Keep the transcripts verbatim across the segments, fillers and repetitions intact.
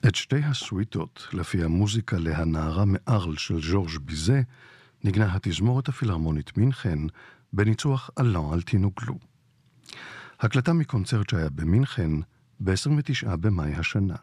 את שתי הסוויטות, לפי המוזיקה להנערה מארל של ז'ורג' ביזה, נגנה התזמורת הפילהרמונית מינכן בניצוח אלן על תינוגלו. הקלטה מקונצרט שהיה במינכן ב-עשרים ותשעה במאי השנה.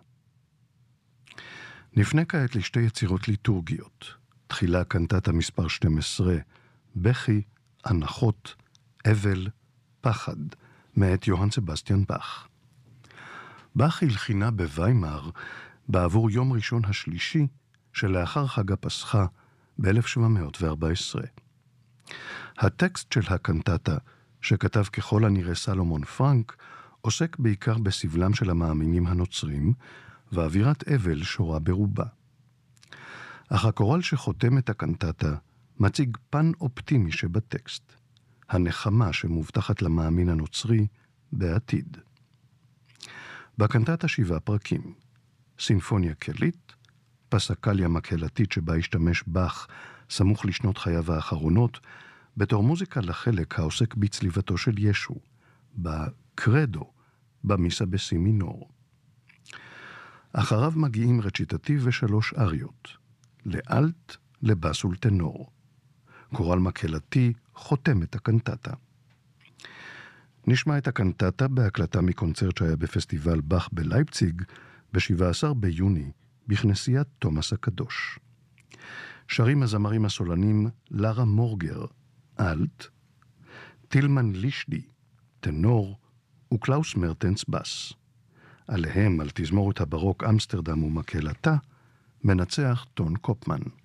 נפנה כעת לשתי יצירות ליטורגיות. תחילה קנטטה מספר שתים עשרה, בכי, הנחות, אבל, פחד, מאת יוהאן סבסטיאן באך. באך הלחינה בוויימאר בעבור יום ראשון השלישי שלאחר חג הפסחה ב-אלף שבע מאות וארבע עשרה. הטקסט של הקנטטה, שכתב ככל הנראה סלומון פרנק, עוסק בעיקר בסבלם של המאמינים הנוצרים, ואווירת אבל שורה ברובה. אך הקורל שחותם את הקנטטה מציג פן אופטימי שבטקסט, הנחמה שמובטחת למאמין הנוצרי בעתיד. בקנטטה שבעה פרקים, סימפוניה כלית, פסקליה מקהלתית שבה השתמש באך סמוך לשנות חייו האחרונות, בתור מוזיקה לחלק העוסק בצליבתו של ישו, בקרדו, במיסה בסי מינור. אחריו מגיעים רציטטיב ושלוש אריות, לאלט, לבס ולטנור. קורל מקהלתי חותם את הקנטטה. נשמע את הקנטטה בהקלטה מקונצרט שהיה בפסטיבל באך בלייפציג ב-שבעה עשר ביוני בכנסיית תומאס הקדוש. שרים הזמרים הסולנים לרה מורגר, אלט, טילמן לישדי, טנור, וקלאוס מרטנס בס. עליהם, על תזמורת הברוק אמסטרדם ומקהלתה, מנצח טון קופמן.